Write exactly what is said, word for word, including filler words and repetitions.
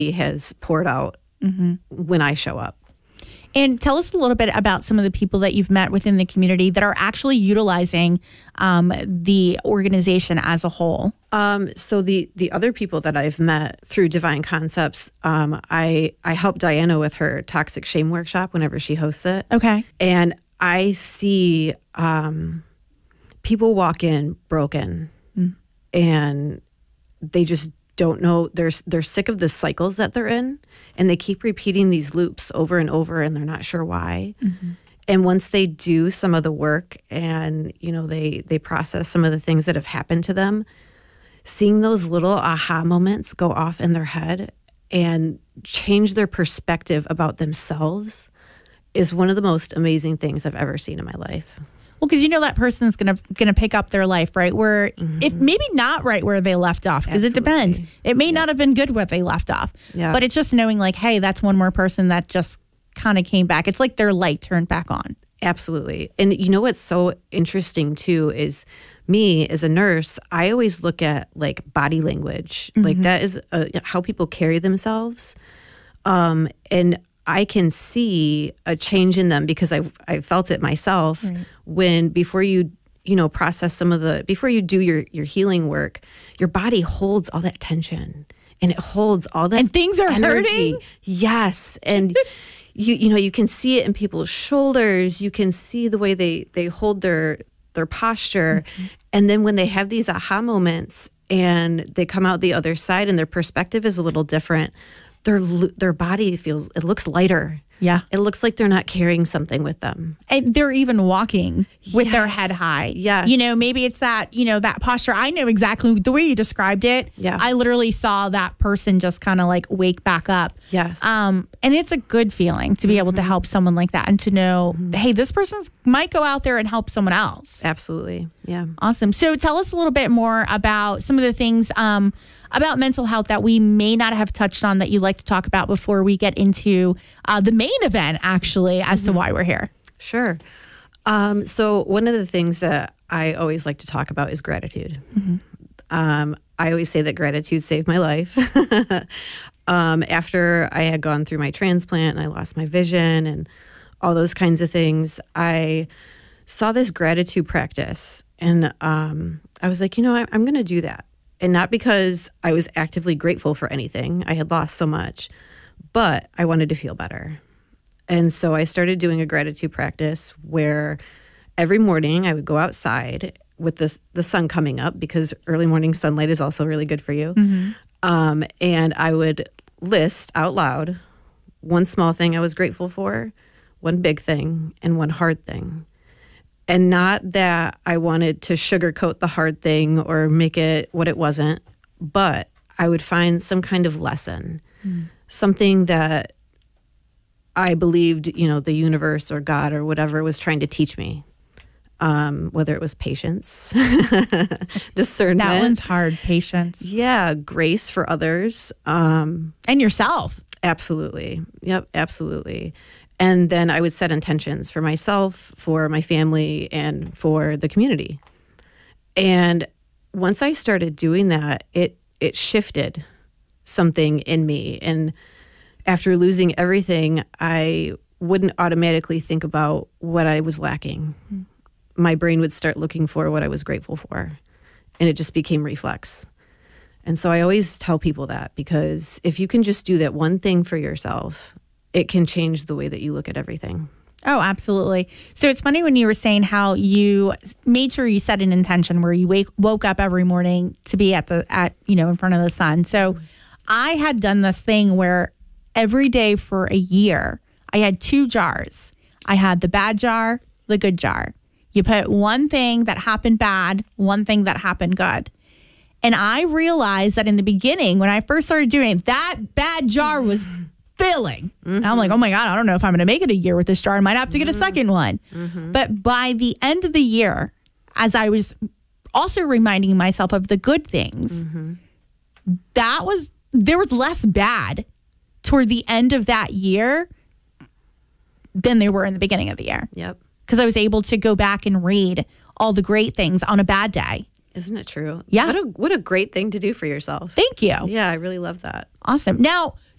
has poured out mm-hmm. when I show up. And tell us a little bit about some of the people that you've met within the community that are actually utilizing um, the organization as a whole. Um, so the the other people that I've met through Divine Concepts, um, I I help Diana with her Toxic Shame workshop whenever she hosts it. Okay. And I see um, people walk in broken, mm. and they just don't know. They're they're sick of the cycles that they're in, and they keep repeating these loops over and over, and they're not sure why. Mm-hmm. And once they do some of the work, and you know they they process some of the things that have happened to them, seeing those little aha moments go off in their head and change their perspective about themselves is one of the most amazing things I've ever seen in my life. Well, because you know that person's gonna gonna pick up their life right where, mm-hmm. if maybe not right where they left off, because it depends. It may yeah. not have been good where they left off, yeah. but it's just knowing like, hey, that's one more person that just kind of came back. It's like their light turned back on. Absolutely. And you know what's so interesting too is me as a nurse, I always look at like body language, mm-hmm. like that is uh, how people carry themselves, um, and I can see a change in them because I I felt it myself right. when before you you know process some of the before you do your your healing work, your body holds all that tension and it holds all that and things are energy. hurting. Yes, and you you know you can see it in people's shoulders. You can see the way they they hold their their posture, mm-hmm. and then when they have these aha moments and they come out the other side and their perspective is a little different. Their their body feels, it looks lighter. Yeah. It looks like they're not carrying something with them. And they're even walking with yes. their head high. Yes. You know, maybe it's that, you know, that posture. I know exactly the way you described it. Yeah. I literally saw that person just kind of like wake back up. Yes. Um, and it's a good feeling to be mm-hmm. able to help someone like that and to know, mm-hmm. hey, this person might go out there and help someone else. Absolutely. Yeah. Awesome. So tell us a little bit more about some of the things um, about mental health that we may not have touched on that you'd like to talk about before we get into uh, the main event, actually, as mm-hmm. to why we're here. Sure. Um, so one of the things that I always like to talk about is gratitude. Mm-hmm. Um, I always say that gratitude saved my life. um, after I had gone through my transplant and I lost my vision and all those kinds of things, I saw this gratitude practice. And um, I was like, you know, I, I'm going to do that. And not because I was actively grateful for anything. I had lost so much, but I wanted to feel better. And so I started doing a gratitude practice where every morning I would go outside with the, the sun coming up because early morning sunlight is also really good for you. Mm-hmm. Um, and I would list out loud one small thing I was grateful for, one big thing, and one hard thing. And not that I wanted to sugarcoat the hard thing or make it what it wasn't, but I would find some kind of lesson, mm. something that I believed, you know, the universe or God or whatever was trying to teach me, um, whether it was patience, discernment. That one's hard, patience. Yeah, grace for others. Um, and yourself. Absolutely. Yep, absolutely. And then I would set intentions for myself, for my family, and for the community. And once I started doing that, it it shifted something in me. And after losing everything, I wouldn't automatically think about what I was lacking. Mm. My brain would start looking for what I was grateful for. And it just became reflex. And so I always tell people that, because if you can just do that one thing for yourself, it can change the way that you look at everything. Oh, absolutely. So it's funny when you were saying how you made sure you set an intention where you wake, woke up every morning to be at the, at, you know, in front of the sun. So mm-hmm. I had done this thing where every day for a year, I had two jars. I had the bad jar, the good jar. You put one thing that happened bad, one thing that happened good. And I realized that in the beginning, when I first started doing it, that bad jar was filling. Mm-hmm. And I'm like, oh my God, I don't know if I'm going to make it a year with this jar. I might have to get a second one. Mm-hmm. But by the end of the year, as I was also reminding myself of the good things, mm-hmm. that was, there was less bad toward the end of that year than there were in the beginning of the year. Yep. Because I was able to go back and read all the great things on a bad day Isn't it true? Yeah. What a, what a great thing to do for yourself. Thank you. Yeah, I really love that. Awesome. Now,